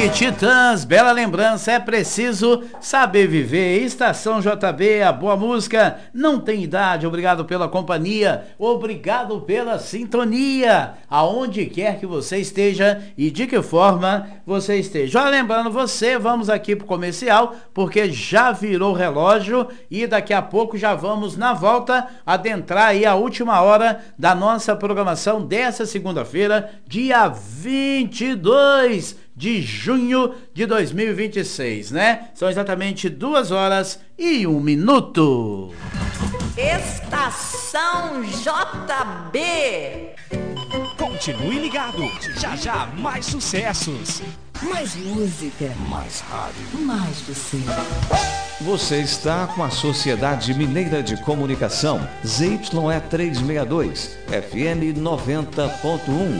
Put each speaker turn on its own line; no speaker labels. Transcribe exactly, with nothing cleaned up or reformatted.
aí, Titãs, bela lembrança, é preciso saber viver. Estação J B, a boa música não tem idade. Obrigado pela companhia, obrigado pela sintonia, aonde quer que você esteja e de que forma você esteja. Já lembrando você, vamos aqui pro comercial, porque já virou relógio e daqui a pouco já vamos na volta adentrar aí a última hora da nossa programação dessa segunda-feira, dia vinte e dois de junho de dois mil e vinte e seis, né? São exatamente duas horas e um minuto.
Estação J B.
Continue ligado, já já mais sucessos.
Mais música.
Mais rádio.
Mais você.
Você está com a Sociedade Mineira de Comunicação, Z Y E trezentos e sessenta e dois, F M noventa ponto um.